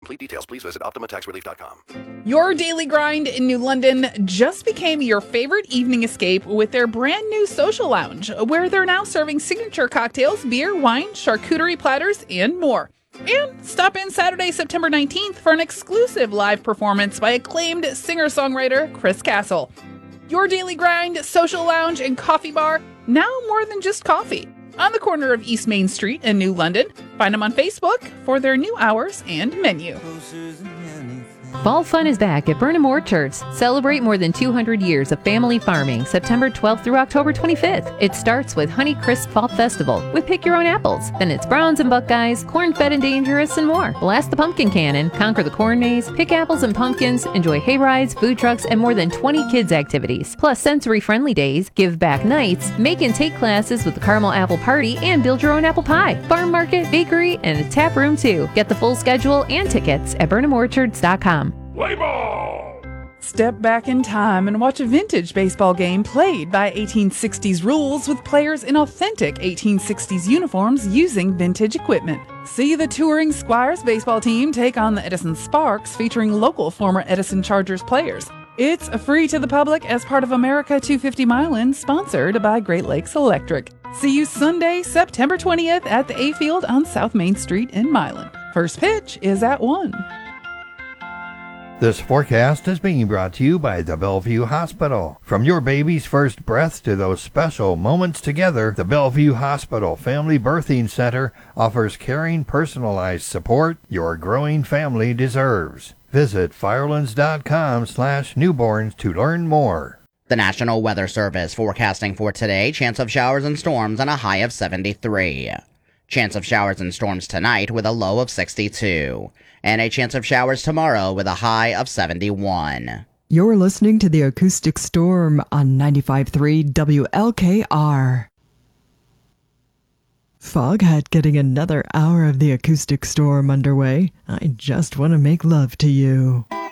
complete details, please visit OptimaTaxRelief.com. Your daily grind in New London just became your favorite evening escape with their brand new social lounge, where they're now serving signature cocktails, beer, wine, charcuterie platters, and more. And stop in Saturday, September 19th for an exclusive live performance by acclaimed singer-songwriter Chris Castle. Your daily grind, social lounge, and coffee bar, now more than just coffee. On the corner of East Main Street in New London. Find them on Facebook for their new hours and menu. Fall fun is back at Burnham Orchards. Celebrate more than 200 years of family farming, September 12th through October 25th. It starts with Honeycrisp Fall Festival with Pick Your Own Apples. Then it's Browns and Buckeyes, Corn Fed and Dangerous, and more. Blast the pumpkin cannon, conquer the corn maze, pick apples and pumpkins, enjoy hay rides, food trucks, and more than 20 kids activities. Plus sensory-friendly days, give back nights, make and take classes with the Caramel Apple Party, and build your own apple pie. Farm market, bakery, and a tap room too. Get the full schedule and tickets at BurnhamOrchards.com. Play ball! Step back in time and watch a vintage baseball game played by 1860s rules with players in authentic 1860s uniforms using vintage equipment. See the touring Squires baseball team take on the Edison Sparks featuring local former Edison Chargers players. It's free to the public as part of America 250 Milein, sponsored by Great Lakes Electric. See you Sunday, September 20th at the A Field on South Main Street in Milan. First pitch is at 1. This forecast is being brought to you by the Bellevue Hospital. From your baby's first breath to those special moments together, the Bellevue Hospital Family Birthing Center offers caring, personalized support your growing family deserves. Visit firelands.com/newborns to learn more. The National Weather Service forecasting for today, chance of showers and storms and a high of 73. Chance of showers and storms tonight with a low of 62. And a chance of showers tomorrow with a high of 71. You're listening to the Acoustic Storm on 95.3 WLKR. Foghat getting another hour of the Acoustic Storm underway. I just want to make love to you.